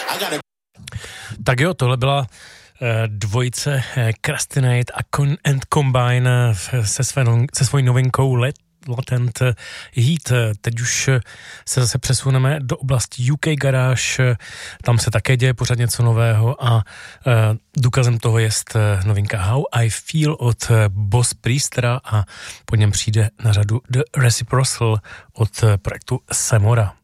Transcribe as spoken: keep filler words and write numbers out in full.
Tak jo, tohle byla dvojice Crustinate a Con- and Combine se, své, se svojí novinkou Let Latent Heat. Teď už se zase přesuneme do oblasti U K Garage, tam se také děje pořád něco nového a důkazem toho je novinka How I Feel od Boss Priestera a po něm přijde na řadu The Reciprocal od projektu Semora.